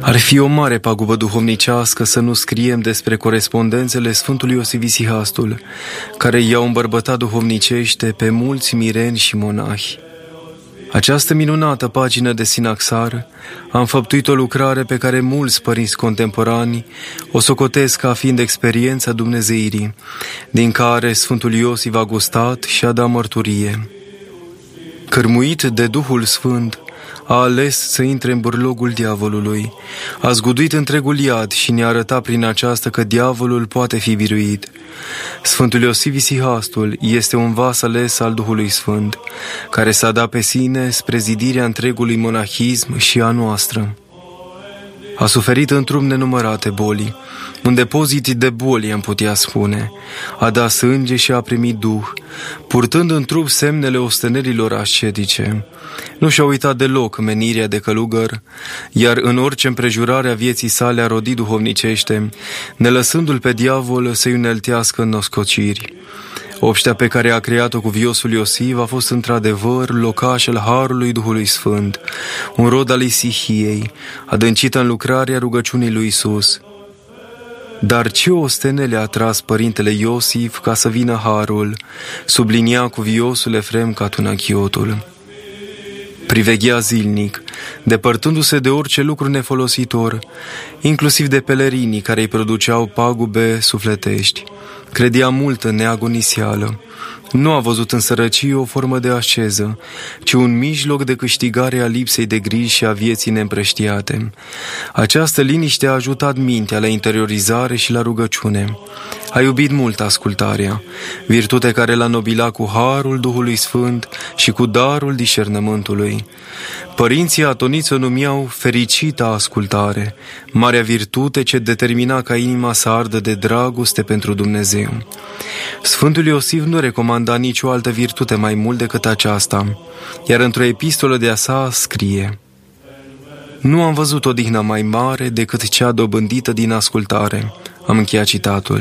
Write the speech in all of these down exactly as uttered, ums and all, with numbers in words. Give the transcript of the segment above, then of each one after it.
Ar fi o mare pagubă duhovnicească să nu scriem despre corespondențele Sfântului Iosif Isihastul, care i-au îmbărbătat duhovnicește pe mulți mireni și monahi. Această minunată pagină de sinaxar a înfăptuit o lucrare pe care mulți părinți contemporani o socotesc ca fiind experiența dumnezeirii, din care Sfântul Iosif a gustat și a dat mărturie. Cărmuit de Duhul Sfânt, a ales să intre în bârlogul diavolului, a zguduit întregul iad și ne-a arătat prin aceasta că diavolul poate fi biruit. Sfântul Iosif Isihastul este un vas ales al Duhului Sfânt, care s-a dat pe sine spre zidirea întregului monahism și a noastră. A suferit în trup nenumărate boli, un depozit de boli am putea spune, a dat sânge și a primit duh, purtând în trup semnele ostenerilor ascetice. Nu și-a uitat deloc menirea de călugăr, iar în orice împrejurare a vieții sale a rodit duhovnicește, ne lăsându-l pe diavol să-i uneltească în noscociri. Obștea pe care a creat-o cu viosul Iosif a fost într-adevăr locaș al Harului Duhului Sfânt, un rod al isihiei, adâncită în lucrarea rugăciunii lui Isus. Dar ce ostenele a tras părintele Iosif ca să vină Harul, sublinia cu viosul Efrem Catunachiotul. Priveghea zilnic, depărtându-se de orice lucru nefolositor, inclusiv de pelerinii care îi produceau pagube sufletești. Credea mult în neagonisială. Nu a văzut în sărăcie o formă de asceză, ci un mijloc de câștigare a lipsei de griji și a vieții neîmprăștiate. Această liniște a ajutat mintea la interiorizare și la rugăciune. A iubit mult ascultarea, virtute care l-a nobilat cu harul Duhului Sfânt și cu darul discernământului. Părinții atoniți o numeau fericită ascultare, marea virtute ce determina ca inima să ardă de dragoste pentru Dumnezeu. Sfântul Iosif nu recomanda nicio altă virtute mai mult decât aceasta, iar într-o epistolă de-a sa scrie: "Nu am văzut o dihnă mai mare decât cea dobândită din ascultare." Am încheiat citatul.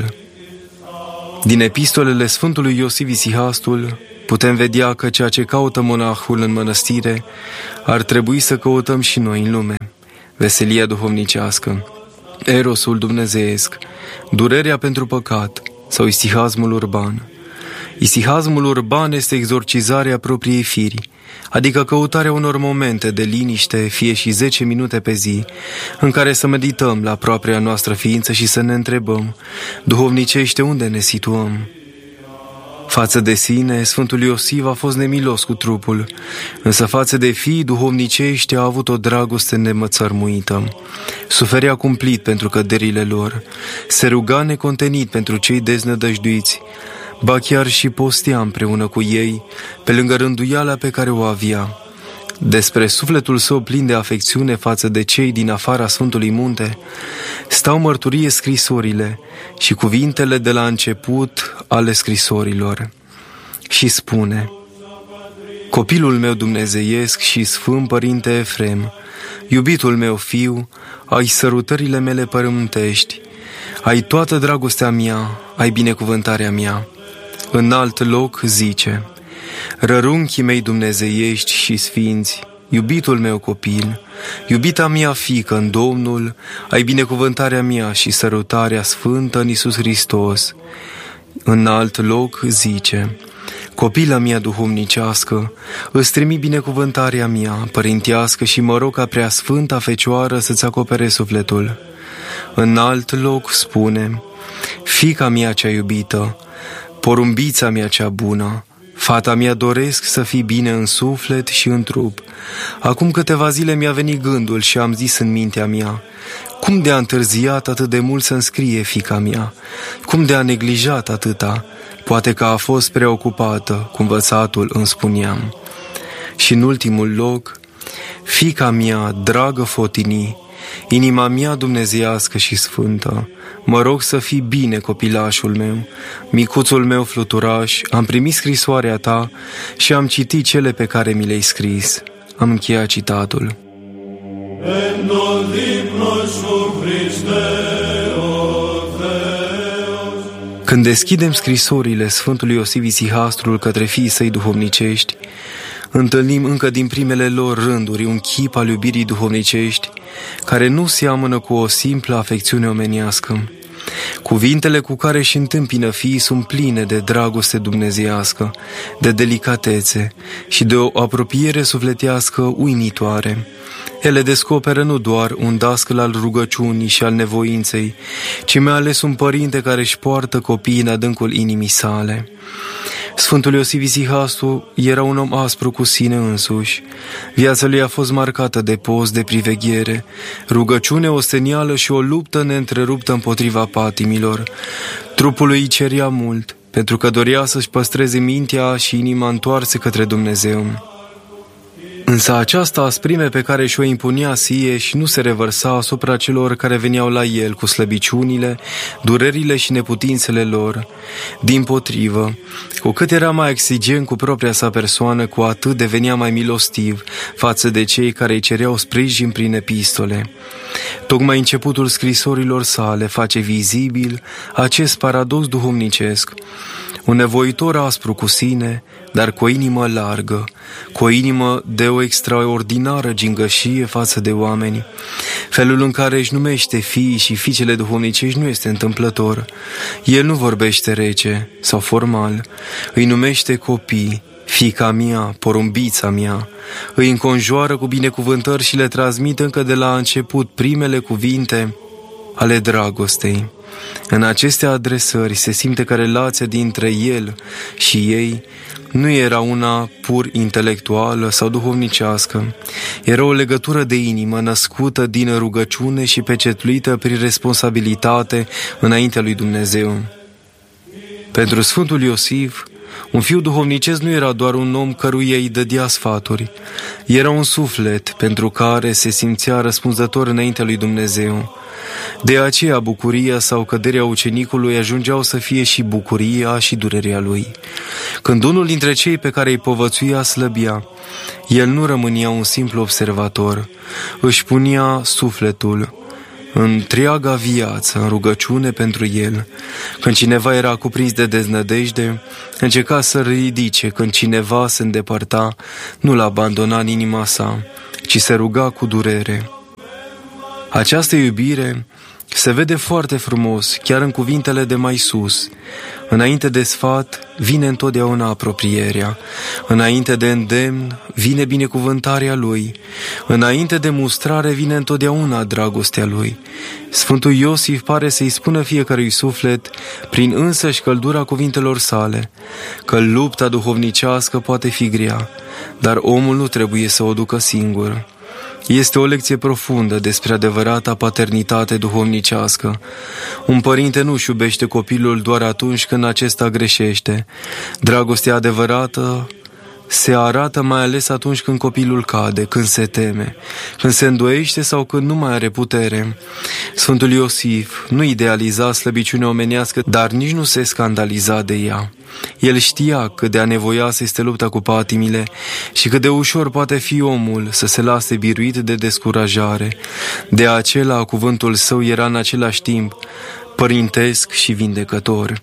Din epistolele Sfântului Iosif Isihastul putem vedea că ceea ce caută monahul în mănăstire ar trebui să căutăm și noi în lume: veselia duhovnicească, erosul dumnezeiesc, durerea pentru păcat sau isihazmul urban. Isihazmul urban este exorcizarea propriei firi, adică căutarea unor momente de liniște, fie și zece minute pe zi, în care să medităm la propria noastră ființă și să ne întrebăm: duhovnicește, unde ne situăm? Față de sine, Sfântul Iosif a fost nemilos cu trupul, însă față de fii duhovnicești a avut o dragoste nemățărmuită. Suferea cumplit pentru căderile lor, se ruga necontenit pentru cei deznădăjduiți, ba chiar și postea împreună cu ei, pe lângă rânduiala pe care o avea. Despre sufletul său plin de afecțiune față de cei din afara Sfântului Munte stau mărturie scrisorile și cuvintele de la început ale scrisorilor. Și spune: "Copilul meu dumnezeiesc și sfânt părinte Efrem, iubitul meu fiu, ai sărutările mele părământești, ai toată dragostea mea, ai binecuvântarea mea." În alt loc zice: "Rărunchii mei dumnezeiești și sfinți, iubitul meu copil, iubita mea fiică în Domnul, ai binecuvântarea mea și sărutarea sfântă în Iisus Hristos." În alt loc zice: "Copila mea duhovnicească, îți trimi binecuvântarea mea părintească și mă rog ca prea sfânta Fecioară să-ți acopere sufletul." În alt loc spune: "Fiica mea cea iubită, porumbița mea cea bună, fata mea doresc să fii bine în suflet și în trup. Acum câteva zile mi-a venit gândul și am zis în mintea mea: cum de a întârziat atât de mult să înscrie fiica mea? Cum de a neglijat atâta? Poate că a fost preocupată, cu învățatul îmi spuneam." Și în ultimul loc: "Fiica mea, dragă Fotinii, inima mea dumnezeiască și sfântă, mă rog să fii bine copilașul meu, micuțul meu fluturaș, am primit scrisoarea ta și am citit cele pe care mi le-ai scris." Am încheiat citatul. Când deschidem scrisorile Sfântului Iosif Isihastrul către fiii săi duhovnicești, întâlnim încă din primele lor rânduri un chip al iubirii duhovnicești care nu seamănă cu o simplă afecțiune omenească. Cuvintele cu care își întâmpină fiii sunt pline de dragoste dumnezeiască, de delicatețe și de o apropiere sufletească uimitoare. Ele descoperă nu doar un dascăl al rugăciunii și al nevoinței, ci mai ales un părinte care își poartă copiii în adâncul inimii sale. Sfântul Iosif Isihastu era un om aspru cu sine însuși. Viața lui a fost marcată de post, de priveghere, rugăciune ostenială și o luptă neîntreruptă împotriva patimilor. Trupul lui îi cerea mult, pentru că dorea să-și păstreze mintea și inima întoarse către Dumnezeu. Însă această asprime pe care și-o impunea sieși nu se revărsa asupra celor care veneau la el cu slăbiciunile, durerile și neputințele lor. Dimpotrivă, cu cât era mai exigent cu propria sa persoană, cu atât devenea mai milostiv față de cei care îi cereau sprijin prin epistole. Tocmai începutul scrisorilor sale face vizibil acest paradox duhovnicesc. Un nevoitor aspru cu sine, dar cu o inimă largă, cu o inimă de o extraordinară gingășie față de oameni. Felul în care își numește fiii și fiicele duhovnicești nu este întâmplător. El nu vorbește rece sau formal, îi numește copii, fiica mea, porumbița mea, îi înconjoară cu binecuvântări și le transmite încă de la început primele cuvinte ale dragostei. În aceste adresări se simte că relația dintre el și ei nu era una pur intelectuală sau duhovnicească. Era o legătură de inimă născută din rugăciune și pecetluită prin responsabilitate înaintea lui Dumnezeu. Pentru Sfântul Iosif, un fiu duhovnicesc nu era doar un om căruia îi dădea sfaturi. Era un suflet pentru care se simțea răspunzător înaintea lui Dumnezeu. De aceea bucuria sau căderea ucenicului ajungeau să fie și bucuria și durerea lui. Când unul dintre cei pe care îi povățuia slăbia, el nu rămânea un simplu observator, își punea sufletul, întreaga viață în rugăciune pentru el. Când cineva era cuprins de deznădejde, încerca să ridice. Când cineva se îndepărta, nu-l abandona în inima sa, ci se ruga cu durere. Această iubire se vede foarte frumos, chiar în cuvintele de mai sus. Înainte de sfat vine întotdeauna apropierea, înainte de îndemn vine binecuvântarea lui, înainte de mustrare vine întotdeauna dragostea lui. Sfântul Iosif pare să-i spună fiecărui suflet, prin însăși căldura cuvintelor sale, că lupta duhovnicească poate fi grea, dar omul nu trebuie să o ducă singur. Este o lecție profundă despre adevărata paternitate duhovnicească. Un părinte nu își iubește copilul doar atunci când acesta greșește. Dragostea adevărată se arată mai ales atunci când copilul cade, când se teme, când se îndoiește sau când nu mai are putere. Sfântul Iosif nu idealiza slăbiciunea omenească, dar nici nu se scandaliza de ea. El știa cât de anevoioasă este lupta cu patimile și cât de ușor poate fi omul să se lase biruit de descurajare. De acela cuvântul său era în același timp părintesc și vindecător.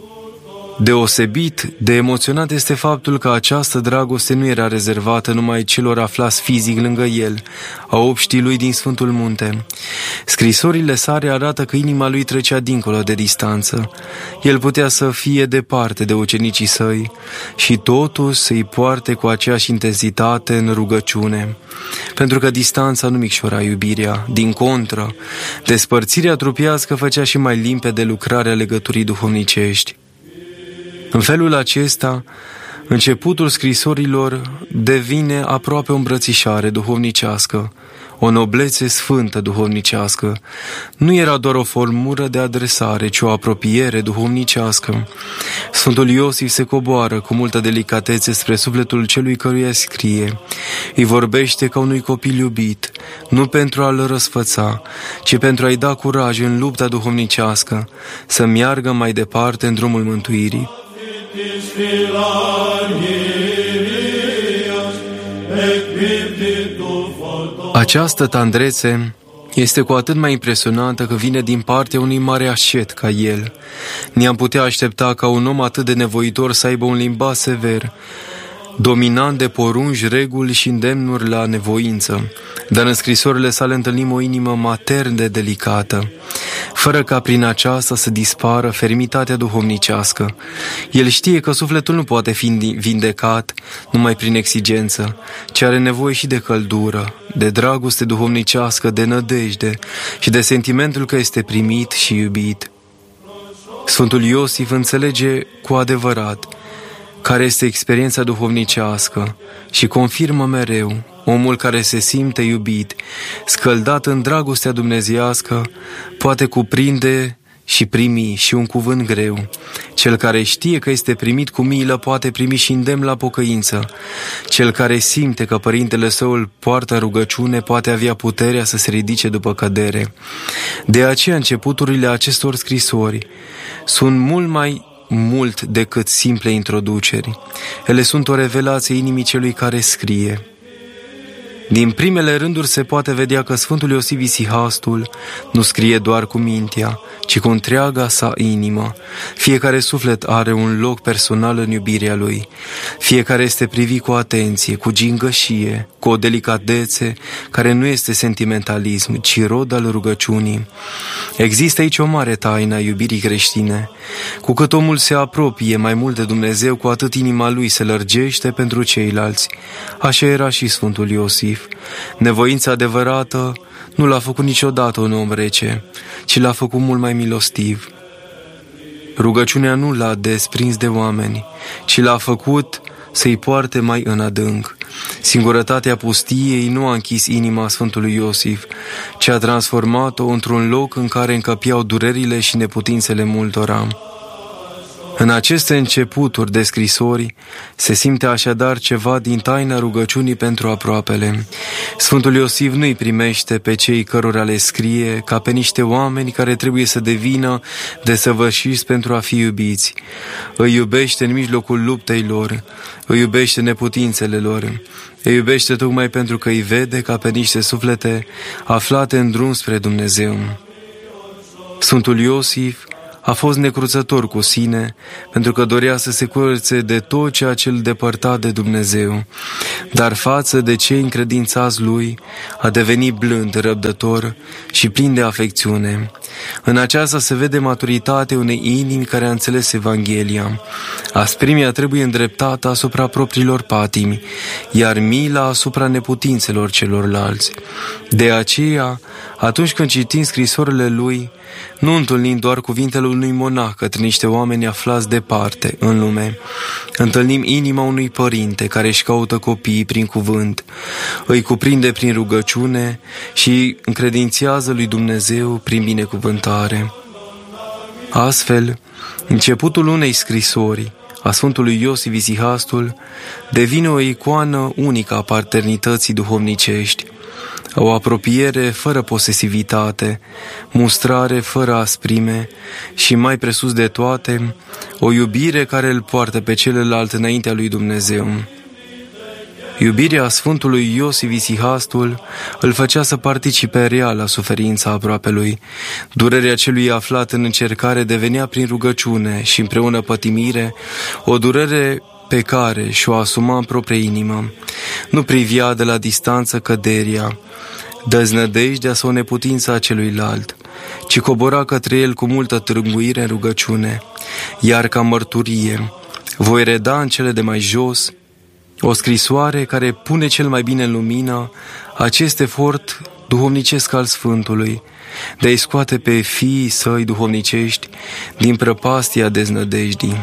Deosebit de emoționat este faptul că această dragoste nu era rezervată numai celor aflați fizic lângă el, a obștii lui din Sfântul Munte. Scrisorile sale arată că inima lui trecea dincolo de distanță. El putea să fie departe de ucenicii săi și totuși să-i poarte cu aceeași intensitate în rugăciune. Pentru că distanța nu micșora iubirea, din contră, despărțirea trupească făcea și mai limpede lucrarea legăturii duhovnicești. În felul acesta, începutul scrisorilor devine aproape o îmbrățișare duhovnicească, o noblețe sfântă duhovnicească. Nu era doar o formură de adresare, ci o apropiere duhovnicească. Sfântul Iosif se coboară cu multă delicatețe spre sufletul celui căruia scrie. Îi vorbește ca unui copil iubit, nu pentru a-l răsfăța, ci pentru a-i da curaj în lupta duhovnicească, să meargă mai departe în drumul mântuirii. Această tandrețe este cu atât mai impresionantă că vine din partea unui mare ascet ca el. Ne-am putea aștepta ca un om atât de nevoitor să aibă un limbaj sever, dominant de porunci, reguli și îndemnuri la nevoință, dar în scrisorile sale întâlnim o inimă matern de delicată, fără ca prin aceasta să dispară fermitatea duhovnicească. El știe că sufletul nu poate fi vindecat numai prin exigență, ci are nevoie și de căldură, de dragoste duhovnicească, de nădejde și de sentimentul că este primit și iubit. Sfântul Iosif înțelege cu adevărat care este experiența duhovnicească și confirmă mereu: omul care se simte iubit, scăldat în dragostea dumnezeiască, poate cuprinde și primi și un cuvânt greu. Cel care știe că este primit cu milă poate primi și îndemn la pocăință. Cel care simte că părintele său îl poartă în rugăciune poate avea puterea să se ridice după cădere. De aceea începuturile acestor scrisori sunt mult mai mult decât simple introduceri. Ele sunt o revelație inimii celui care scrie. Din primele rânduri se poate vedea că Sfântul Iosif Isihastul nu scrie doar cu mintea, ci cu întreaga sa inimă. Fiecare suflet are un loc personal în iubirea lui. Fiecare este privit cu atenție, cu gingășie, cu o delicatețe care nu este sentimentalism, ci rod al rugăciunii. Există aici o mare taină a iubirii creștine. Cu cât omul se apropie mai mult de Dumnezeu, cu atât inima lui se lărgește pentru ceilalți. Așa era și Sfântul Iosif. Nevoința adevărată nu l-a făcut niciodată un om rece, ci l-a făcut mult mai milostiv. Rugăciunea nu l-a desprins de oameni, ci l-a făcut să-i poarte mai în adânc. Singurătatea pustiei nu a închis inima Sfântului Iosif, ci a transformat-o într-un loc în care încăpeau durerile și neputințele multora. În aceste începuturi de scrisori se simte așadar ceva din taina rugăciunii pentru aproapele. Sfântul Iosif nu-i primește pe cei cărora le scrie ca pe niște oameni care trebuie să devină desăvârșiți pentru a fi iubiți. Îi iubește în mijlocul luptei lor, îi iubește neputințele lor, îi iubește tocmai pentru că îi vede ca pe niște suflete aflate în drum spre Dumnezeu. Sfântul Iosif a fost necruțător cu sine, pentru că dorea să se curățe de tot ceea ce îl depărta de Dumnezeu, dar față de cei încredințați lui a devenit blând, răbdător și plin de afecțiune. În aceasta se vede maturitatea unei inimi care a înțeles Evanghelia. Asprimea trebuie îndreptată asupra propriilor patimi, iar mila asupra neputințelor celorlalți. De aceea, atunci când citim scrisorile lui, nu întâlnim doar cuvintele unui monah către niște oameni aflați departe în lume. Întâlnim inima unui părinte care își caută copiii prin cuvânt, îi cuprinde prin rugăciune și încredințează lui Dumnezeu prin binecuvântare. Astfel, începutul unei scrisori a Sfântului Iosif Isihastul devine o icoană unică a paternității duhovnicești, o apropiere fără posesivitate, mustrare fără asprime și, mai presus de toate, o iubire care îl poartă pe celălalt înaintea lui Dumnezeu. Iubirea Sfântului Iosif Isihastul îl făcea să participe real la suferința aproapelui. Durerea celui aflat în încercare devenea prin rugăciune și împreună pătimire o durere pe care și-o asuma în propria inimă. Nu privia de la distanță căderia, dăznădejdea sau neputința celuilalt, ci cobora către el cu multă trânguire în rugăciune, iar ca mărturie voi reda în cele de mai jos o scrisoare care pune cel mai bine în lumină acest efort duhovnicesc al Sfântului, de a-i scoate pe fiii săi duhovnicești din prăpastia deznădejdii.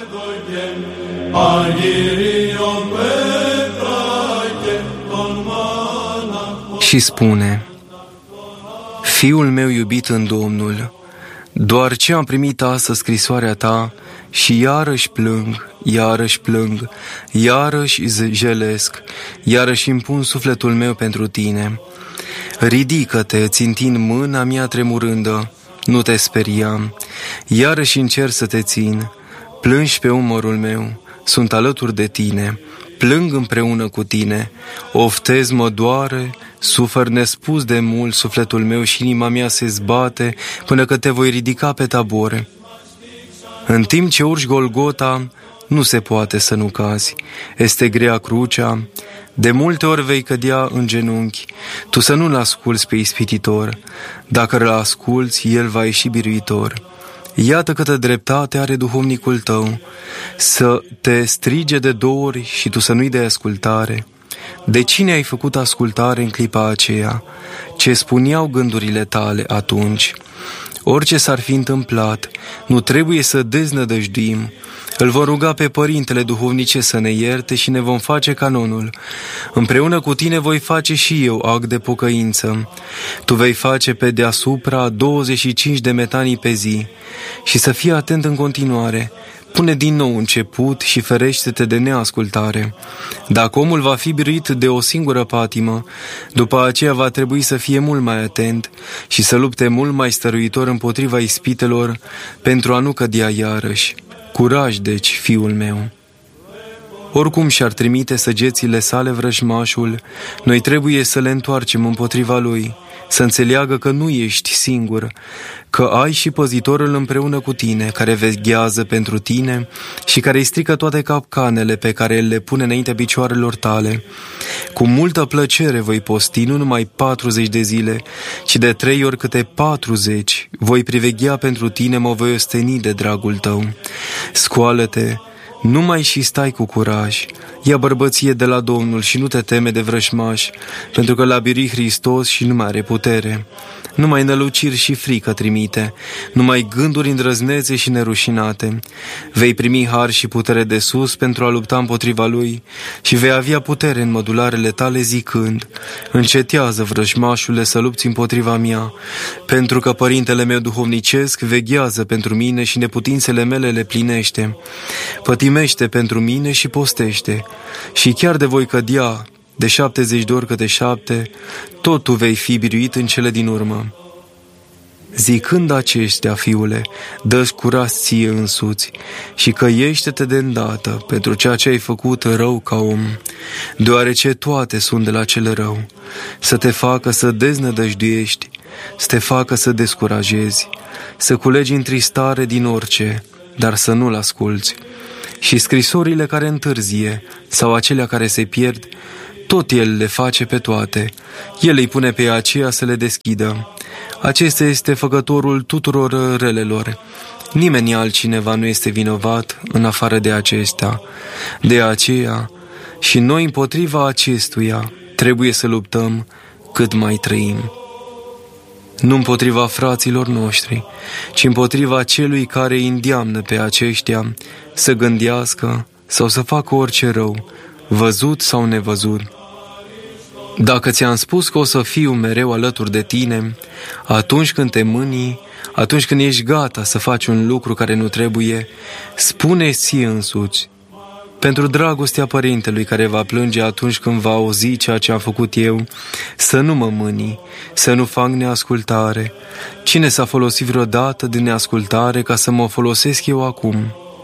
Și spune: Fiul meu iubit în Domnul, doar ce am primit astăzi scrisoarea ta și iarăși plâng, iarăși plâng, iarăși jelesc, iarăși impun sufletul meu pentru tine. Ridică-te, îți întind mâna mea tremurândă, nu te speria, iarăși încerc să te țin, plângi pe umărul meu, sunt alături de tine, plâng împreună cu tine, oftez mă doare, sufăr nespus de mult sufletul meu și inima mea se zbate până că te voi ridica pe tabore. În timp ce urci Golgota, nu se poate să nu cazi. Este grea crucea, de multe ori vei cădea în genunchi. Tu să nu-l asculți pe ispititor, dacă îl asculți, el va ieși biruitor. Iată câtă dreptate are duhovnicul tău, să te strige de două ori și tu să nu-i dai ascultare. De cine ai făcut ascultare în clipa aceea? Ce spuneau gândurile tale atunci? Orice s-ar fi întâmplat, nu trebuie să deznădăjduim. Îl vom ruga pe Părintele Duhovnice să ne ierte și ne vom face canonul. Împreună cu tine voi face și eu act de pocăință. Tu vei face pe deasupra douăzeci și cinci de metanii pe zi și să fii atent în continuare. Pune din nou început și ferește-te de neascultare. Dacă omul va fi biruit de o singură patimă, după aceea va trebui să fie mult mai atent și să lupte mult mai stăruitor împotriva ispitelor pentru a nu cădea iarăși. Curaj, deci, fiul meu! Oricum și-ar trimite săgețile sale vrăjmașul, noi trebuie să le întoarcem împotriva lui, să înțeleagă că nu ești singur, că ai și păzitorul împreună cu tine, care veghează pentru tine și care îi strică toate capcanele pe care le pune înaintea picioarelor tale. Cu multă plăcere voi posti nu numai patruzeci de zile, ci de trei ori câte patruzeci. Voi priveghea pentru tine, mă voi osteni de dragul tău. Scoală-te, numai și stai cu curaj. Ia bărbăție de la Domnul și nu te teme de vrăjmași, pentru că l-a biruit Hristos și nu mai are putere. Numai năluciri și frică trimite, numai gânduri îndrăznețe și nerușinate. Vei primi har și putere de sus pentru a lupta împotriva lui și vei avea putere în mădularele tale zicând: încetează, vrăjmașule, să lupți împotriva mea, pentru că Părintele meu duhovnicesc veghează pentru mine și neputințele mele le plinește. Pătimește pentru mine și postește, și chiar de voi cădea de șaptezeci de ori câte șapte, tot tu vei fi biruit în cele din urmă. Zicând aceștia, fiule, dă-ți curaj ție însuți și căiește-te de îndată pentru ceea ce ai făcut rău ca om, deoarece toate sunt de la cel rău, să te facă să deznădăjduiești, să te facă să descurajezi, să culegi întristare din orice, dar să nu-l asculți. Și scrisorile care întârzie sau acelea care se pierd, tot el le face pe toate. El îi pune pe aceea să le deschidă. Acesta este făcătorul tuturor relelor. Nimeni altcineva nu este vinovat în afară de acesta. De aceea, și noi împotriva acestuia trebuie să luptăm cât mai trăim. Nu împotriva fraților noștri, ci împotriva celui care îi îndeamnă pe aceștia să gândească sau să facă orice rău, văzut sau nevăzut. Dacă ți-am spus că o să fiu mereu alături de tine, atunci când te mânii, atunci când ești gata să faci un lucru care nu trebuie, spune-ți ție însuți: pentru dragostea Părintelui care va plânge atunci când va auzi ceea ce am făcut eu, să nu mă mâni, să nu fac neascultare. Cine s-a folosit vreodată de neascultare ca să mă folosesc eu acum?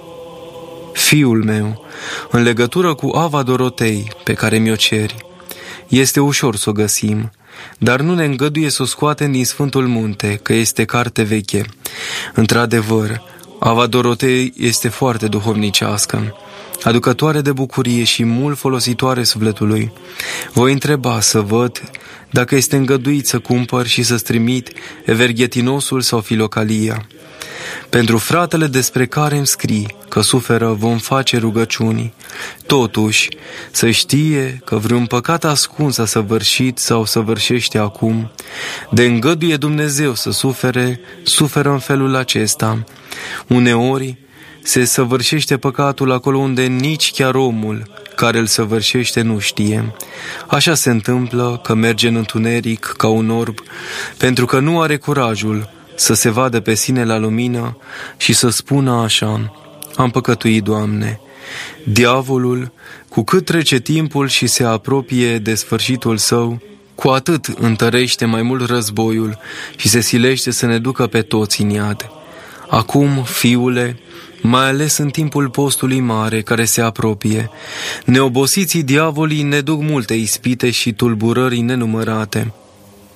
Fiul meu, în legătură cu Ava Dorotei pe care mi-o ceri, este ușor să o găsim, dar nu ne îngăduie să o scoatem din Sfântul Munte, că este carte veche. Într-adevăr, Ava Dorotei este foarte duhovnicească, aducătoare de bucurie și mult folositoare sufletului. Voi întreba să văd dacă este îngăduit să cumpăr și să-ți trimit Everghetinosul sau Filocalia. Pentru fratele despre care îmi scrii că suferă vom face rugăciuni. Totuși, să știe că vreun păcat ascuns a săvârșit sau săvârșește acum, de îngăduie Dumnezeu să sufere, suferă în felul acesta. Uneori se săvârșește păcatul acolo unde nici chiar omul care îl săvârșește nu știe. Așa se întâmplă că merge în întuneric ca un orb, pentru că nu are curajul să se vadă pe sine la lumină și să spună așa: am păcătuit, Doamne. Diavolul, cu cât trece timpul și se apropie de sfârșitul său, cu atât întărește mai mult războiul și se silește să ne ducă pe toți în iad. Acum, fiule, mai ales în timpul postului mare care se apropie, neobosiții diavolii ne duc multe ispite și tulburări nenumărate.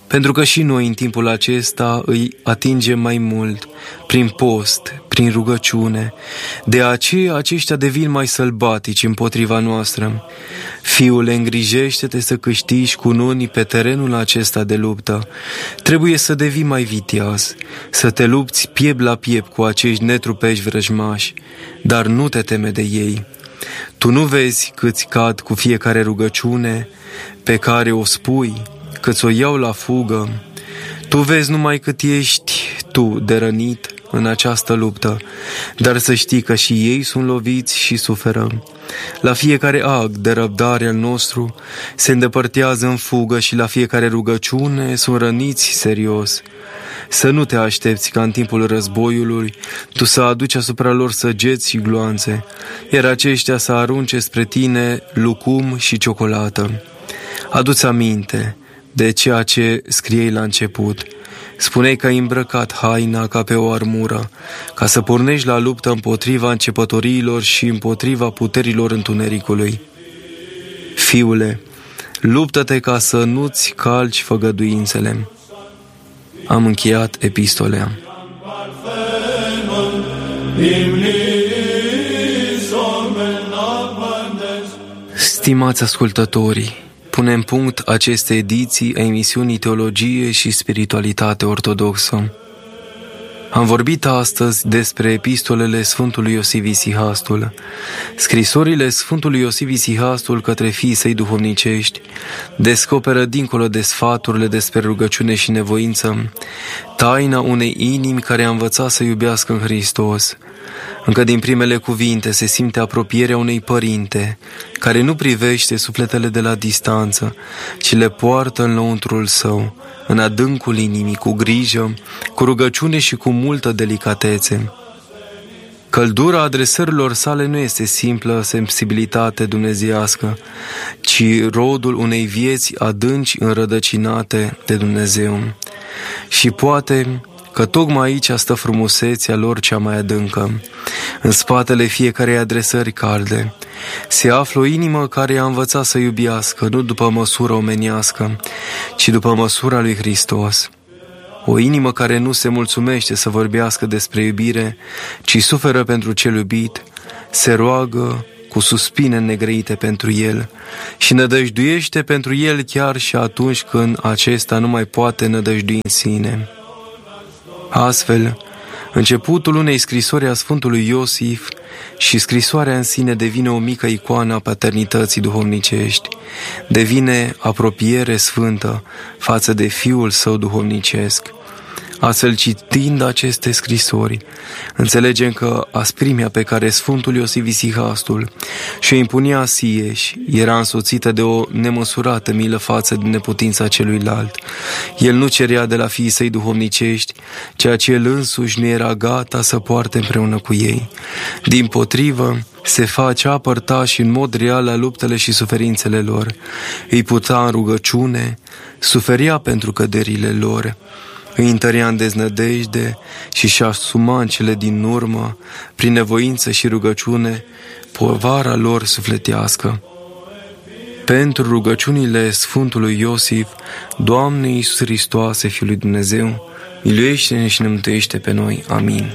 Pentru că și noi în timpul acesta îi atingem mai mult, prin post, prin rugăciune. De aceea aceștia devin mai sălbatici împotriva noastră. Fiule, îngrijește-te să câștigi cununii pe terenul acesta de luptă. Trebuie să devii mai viteaz, să te lupți piept la piept cu acești netrupești vrăjmași, dar nu te teme de ei. Tu nu vezi câți cad cu fiecare rugăciune pe care o spui, că ți-o iau la fugă. Tu vezi numai cât ești tu de rănit în această luptă, dar să știi că și ei sunt loviți și suferă. La fiecare act de răbdare al nostru se îndepărtează în fugă și la fiecare rugăciune sunt răniți serios. Să nu te aștepți ca în timpul războiului tu să aduci asupra lor săgeți și gloanțe, iar aceștia să arunce spre tine lucum și ciocolată. Adu-ți aminte de ceea ce scriei la început. Spuneai că ai îmbrăcat haina ca pe o armură, ca să pornești la luptă împotriva începătoriilor și împotriva puterilor întunericului. Fiule, luptă-te ca să nu-ți calci făgăduințele. Am încheiat epistolea. Stimați ascultătorii, punem punct aceste ediții a emisiunii Teologie și Spiritualitate Ortodoxă. Am vorbit astăzi despre epistolele Sfântului Iosif Isihastul. Scrisorile Sfântului Iosif Isihastul către fiii săi duhovnicești descoperă, dincolo de sfaturile despre rugăciune și nevoință, taina unei inimi care a învățat să iubească în Hristos. Încă din primele cuvinte se simte apropierea unei părinte, care nu privește sufletele de la distanță, ci le poartă în lăuntrul său, în adâncul inimii, cu grijă, cu rugăciune și cu multă delicatețe. Căldura adresărilor sale nu este simplă sensibilitate dumnezeiască, ci rodul unei vieți adânci înrădăcinate de Dumnezeu. Și poate că tocmai aici stă frumusețea lor cea mai adâncă. În spatele fiecarei adresări calde se află o inimă care a învățat să iubească, nu după măsură omenească, ci după măsura lui Hristos. O inimă care nu se mulțumește să vorbească despre iubire, ci suferă pentru cel iubit, se roagă cu suspine negrăite pentru el și nădăjduiește pentru el chiar și atunci când acesta nu mai poate nădăjdui în sine. Astfel, începutul unei scrisori a Sfântului Iosif și scrisoarea în sine devine o mică icoană a paternității duhovnicești, devine apropiere sfântă față de Fiul Său duhovnicesc. Astfel, citind aceste scrisori, înțelegem că asprimea pe care Sfântul Iosif Isihastul și-o impunea sieși era însoțită de o nemăsurată milă față de neputința celuilalt. El nu cerea de la fiii săi duhovnicești ceea ce el însuși nu era gata să poarte împreună cu ei. Dimpotrivă, se facea părtași în mod real la luptele și suferințele lor, îi putea în rugăciune, suferia pentru căderile lor, îi întărea în deznădejde și și-a asuma în cele din urmă, prin nevoință și rugăciune, povara lor sufletească. Pentru rugăciunile Sfântului Iosif, Doamne Iisus Hristoase, Fiul lui Dumnezeu, miluiește-ne și ne mântuiește pe noi. Amin.